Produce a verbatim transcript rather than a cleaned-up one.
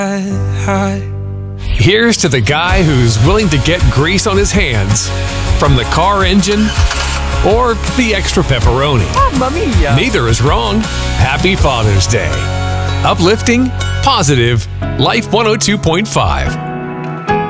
Here's to the guy who's willing to get grease on his hands, from the car engine or the extra pepperoni. Mamma mia! Neither is wrong. Happy Father's Day. Uplifting, positive, Life one oh two point five.